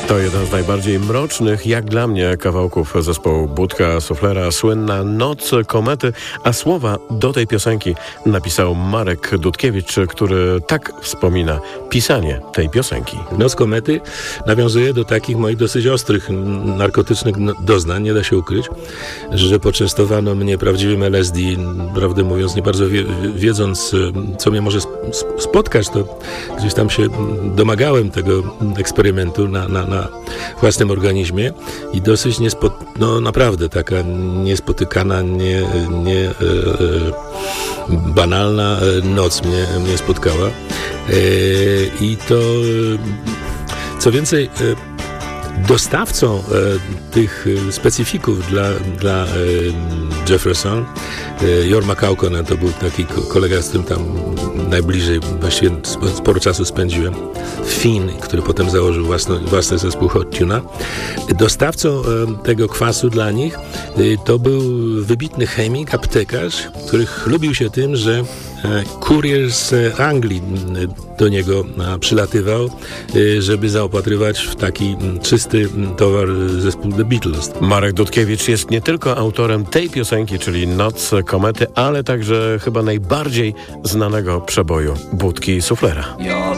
To jeden z najbardziej mrocznych, jak dla mnie, kawałków zespołu Budka Suflera, słynna Noc komety, a słowa do tej piosenki napisał Marek Dudkiewicz, który tak wspomina pisanie tej piosenki. Noc komety nawiązuje do takich moich dosyć ostrych narkotycznych doznań, nie da się ukryć, że poczęstowano mnie prawdziwym LSD, prawdę mówiąc, nie bardzo wiedząc, co mnie może spotkać, to gdzieś tam się domagałem tego eksperymentu na własnym organizmie i dosyć naprawdę taka niespotykana, banalna noc mnie spotkała. I to, co więcej, dostawcą tych specyfików dla Jefferson, Jorma Kaukonen to był taki kolega, z którym tam najbliżej właściwie sporo czasu spędziłem, Finn, który potem założył własny zespół Hot Tuna. Dostawcą tego kwasu dla nich to był wybitny chemik, aptekarz, który chlubił się tym, że kurier z Anglii do niego przylatywał, żeby zaopatrywać w taki czysty towar zespół The Beatles. Marek Dudkiewicz jest nie tylko autorem tej piosenki, czyli Noc komety, ale także chyba najbardziej znanego przeboju Budki Suflera.